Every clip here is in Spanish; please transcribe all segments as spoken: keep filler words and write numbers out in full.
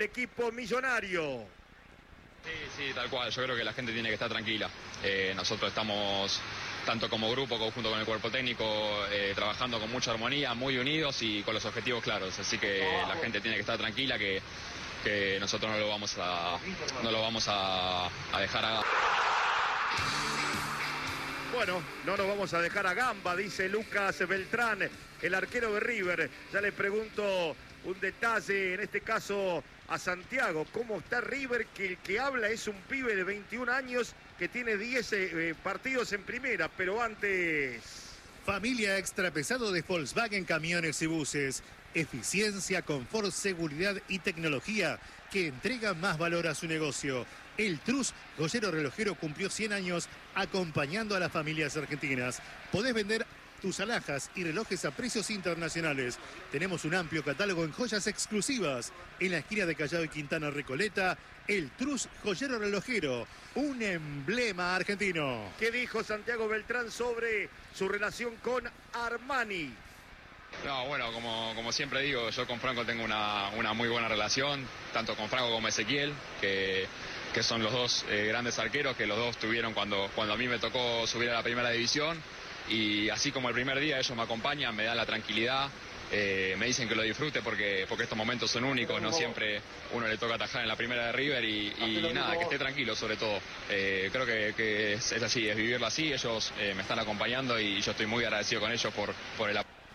equipo millonario. Sí, sí, tal cual. Yo creo que la gente tiene que estar tranquila. Eh, nosotros estamos, tanto como grupo, como junto con el cuerpo técnico, eh, trabajando con mucha armonía, muy unidos y con los objetivos claros. Así que la gente tiene que estar tranquila, que, que nosotros no lo vamos a, no lo vamos a, a dejar a... Bueno, no nos vamos a dejar a gamba, dice Lucas Beltrán, el arquero de River. Ya le pregunto un detalle, en este caso a Santiago. ¿Cómo está River? Que el que habla es un pibe de veintiún años que tiene diez eh, partidos en primera, pero antes... Familia extra pesado de Volkswagen Camiones y Buses. Eficiencia, confort, seguridad y tecnología que entrega más valor a su negocio. El Trus, joyero relojero, cumplió cien años acompañando a las familias argentinas. Podés vender tus alhajas y relojes a precios internacionales. Tenemos un amplio catálogo en joyas exclusivas. En la esquina de Callao y Quintana Recoleta, el Trus Joyero Relojero, un emblema argentino. ¿Qué dijo Santiago Beltrán sobre su relación con Armani? No, bueno, como, como siempre digo, yo con Franco tengo una, una muy buena relación, tanto con Franco como Ezequiel, que, que son los dos eh, grandes arqueros, que los dos tuvieron cuando, cuando a mí me tocó subir a la primera división. Y así como el primer día ellos me acompañan, me dan la tranquilidad, eh, me dicen que lo disfrute porque, porque estos momentos son únicos, no siempre uno le toca atajar en la primera de River y, y nada, que esté tranquilo sobre todo. Eh, creo que, que es, es así, es vivirlo así, ellos eh, me están acompañando y yo estoy muy agradecido con ellos por, por el apoyo.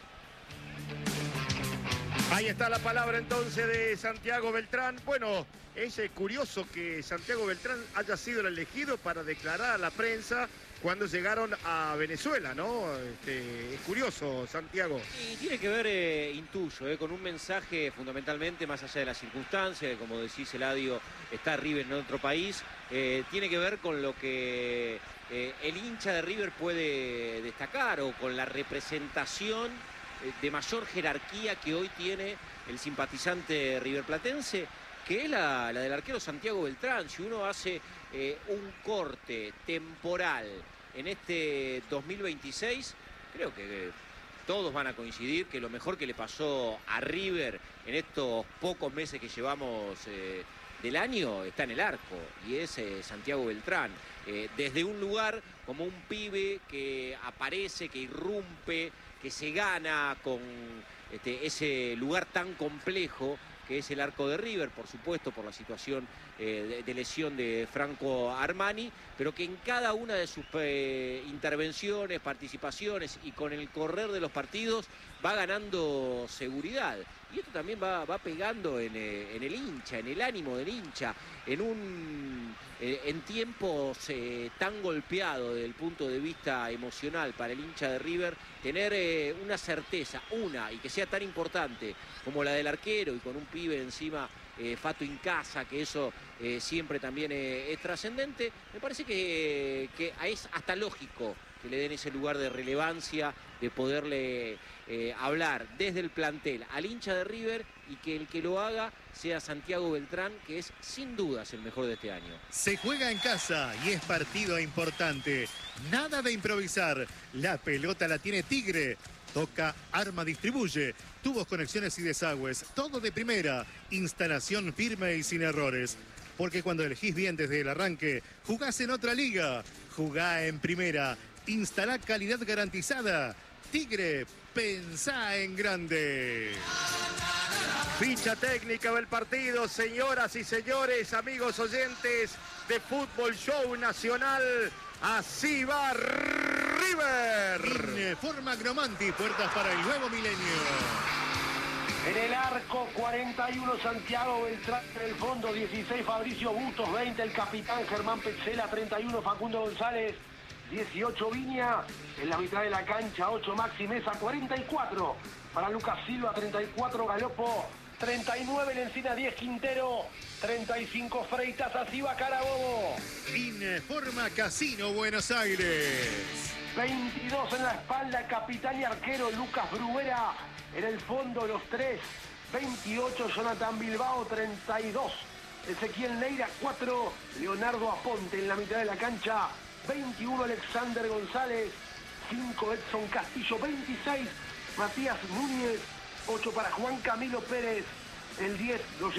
Ahí está la palabra entonces de Santiago Beltrán. Bueno, es eh, curioso que Santiago Beltrán haya sido el elegido para declarar a la prensa cuando llegaron a Venezuela, ¿no? Este, es curioso, Santiago. Y tiene que ver, eh, intuyo, eh, con un mensaje fundamentalmente más allá de las circunstancias, que como decís, Eladio, está River en otro país. Eh, tiene que ver con lo que eh, el hincha de River puede destacar o con la representación de mayor jerarquía que hoy tiene el simpatizante riverplatense, que es la, la del arquero Santiago Beltrán. Si uno hace eh, un corte temporal en este dos mil veintiséis, creo que eh, todos van a coincidir que lo mejor que le pasó a River en estos pocos meses que llevamos eh, del año está en el arco, y es eh, Santiago Beltrán. Eh, desde un lugar como un pibe que aparece, que irrumpe, que se gana con este, ese lugar tan complejo que es el arco de River, por supuesto por la situación eh, de, de lesión de Franco Armani, pero que en cada una de sus eh, intervenciones, participaciones y con el correr de los partidos va ganando seguridad. Y esto también va, va pegando en, eh, en el hincha, en el ánimo del hincha, en un eh, en tiempos eh, tan golpeados desde el punto de vista emocional para el hincha de River, tener eh, una certeza, una, y que sea tan importante como la del arquero y con un pibe encima, eh, Fato Incasa, que eso eh, siempre también eh, es trascendente, me parece que, que es hasta lógico que le den ese lugar de relevancia, de poderle eh, hablar desde el plantel al hincha de River y que el que lo haga sea Santiago Beltrán, que es sin dudas el mejor de este año. Se juega en casa y es partido importante. Nada de improvisar. La pelota la tiene Tigre. Toca, arma, distribuye. Tubos, conexiones y desagües. Todo de primera. Instalación firme y sin errores. Porque cuando elegís bien desde el arranque, jugás en otra liga. Jugá en primera. Instalá calidad garantizada. Tigre, pensá en grande. Ficha técnica del partido, señoras y señores, amigos oyentes de Fútbol Show Nacional. Así va River. Informa Gromanti, puertas para el nuevo milenio. En el arco, cuarenta y uno Santiago Beltrán, en el fondo dieciséis Fabricio Bustos, veinte el capitán Germán Petzela, treinta y uno Facundo González, dieciocho Viña, en la mitad de la cancha, ocho Maxi Mesa, cuarenta y cuatro para Lucas Silva, treinta y cuatro Galopo, treinta y nueve Lencina, diez Quintero, treinta y cinco Freitas, así va Carabobo. Informa Casino Buenos Aires. veintidós en la espalda, capitán y arquero Lucas Bruguera, en el fondo los tres, veintiocho Jonathan Bilbao, treinta y dos Ezequiel Neira, cuatro Leonardo Aponte en la mitad de la cancha, veintiuno Alexander González, cinco Edson Castillo, veintiséis Matías Núñez, ocho para Juan Camilo Pérez, el diez los